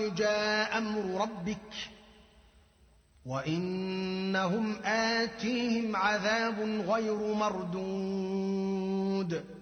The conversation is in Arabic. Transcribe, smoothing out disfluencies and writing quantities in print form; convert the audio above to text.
جاء أمر ربك وإنهم آتيهم عذاب غير مردود